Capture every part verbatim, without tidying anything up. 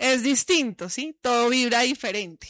es distinto, ¿sí? Todo vibra diferente.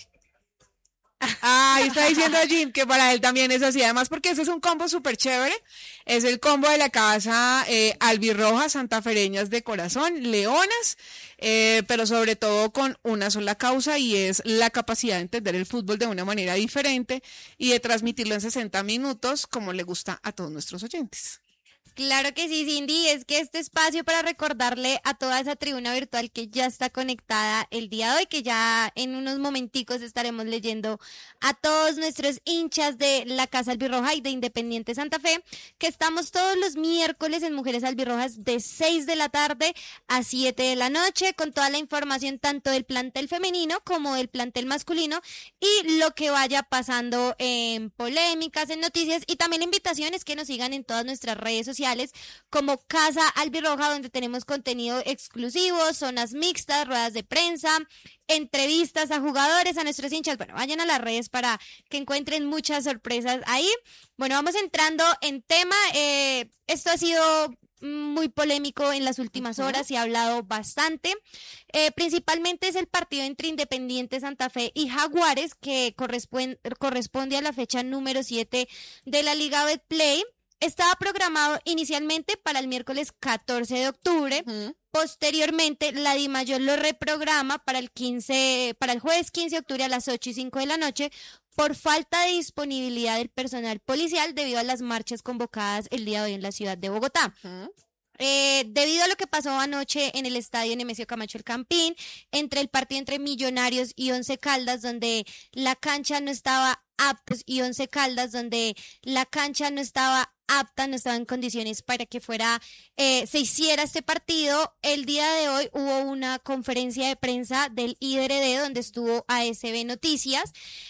Ah, está diciendo Jim que para él también es así, además porque ese es un combo súper chévere, es el combo de la casa eh, albirroja, santafereñas de corazón, leonas, eh, pero sobre todo con una sola causa y es la capacidad de entender el fútbol de una manera diferente y de transmitirlo en sesenta minutos como le gusta a todos nuestros oyentes. Claro que sí, Cindy, es que este espacio para recordarle a toda esa tribuna virtual que ya está conectada el día de hoy, que ya en unos momenticos estaremos leyendo a todos nuestros hinchas de la Casa Albirroja y de Independiente Santa Fe, que estamos todos los miércoles en Mujeres Albirrojas de seis de la tarde a siete de la noche, con toda la información tanto del plantel femenino como del plantel masculino y lo que vaya pasando en polémicas, en noticias y también invitaciones que nos sigan en todas nuestras redes sociales como Casa Albirroja, donde tenemos contenido exclusivo, zonas mixtas, ruedas de prensa, entrevistas a jugadores, a nuestros hinchas. Bueno, vayan a las redes para que encuentren muchas sorpresas ahí. Bueno, vamos entrando en tema. Eh, esto ha sido muy polémico en las últimas horas, uh-huh. Se ha hablado bastante. Eh, principalmente es el partido entre Independiente Santa Fe y Jaguares, que corresponde, corresponde a la fecha número siete de la Liga Betplay. Estaba programado inicialmente para el miércoles catorce de octubre. Uh-huh. Posteriormente, la DIMAYOR lo reprograma para el quince, para el jueves quince de octubre a las ocho y cinco de la noche por falta de disponibilidad del personal policial debido a las marchas convocadas el día de hoy en la ciudad de Bogotá. Uh-huh. Eh, debido a lo que pasó anoche en el estadio Nemesio Camacho El Campín, entre el partido entre Millonarios y Once Caldas, donde la cancha no estaba apta, y Once Caldas, donde la cancha no estaba apta, no estaba en condiciones para que fuera, eh, se hiciera este partido. El día de hoy hubo una conferencia de prensa del I D R D donde estuvo A S B Noticias.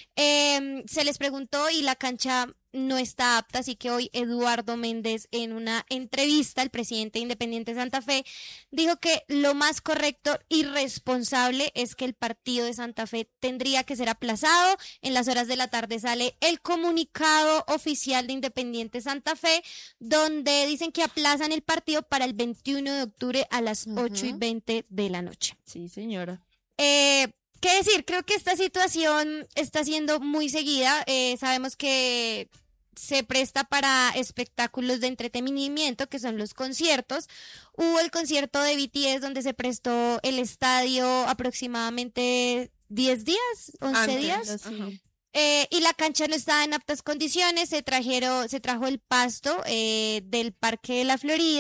Eh, se les preguntó y la cancha no está apta, así que hoy Eduardo Méndez, en una entrevista, el presidente de Independiente Santa Fe, dijo que lo más correcto y responsable es que el partido de Santa Fe tendría que ser aplazado. En las horas de la tarde sale el comunicado oficial de Independiente Santa Fe, donde dicen que aplazan el partido para el veintiuno de octubre a las uh-huh. ocho y veinte de la noche. Sí, señora. Eh... ¿Qué decir? Creo que esta situación está siendo muy seguida. Eh, sabemos que se presta para espectáculos de entretenimiento, que son los conciertos. Hubo el concierto de B T S donde se prestó el estadio aproximadamente diez días, once Antes, días. Eh, y la cancha no estaba en aptas condiciones. Se trajeron, se trajo el pasto eh, del Parque de la Florida.